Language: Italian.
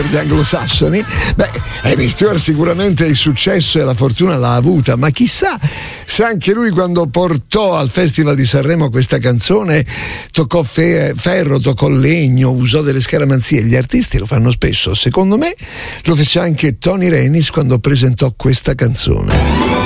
gli anglosassoni. Amy Stewart sicuramente il successo e la fortuna l'ha avuta, ma chissà se anche lui, quando portò al Festival di Sanremo questa canzone, toccò ferro, toccò legno, usò delle scaramanzie. Gli artisti lo fanno spesso. Secondo me lo fece anche Tony Renis quando presentò questa canzone.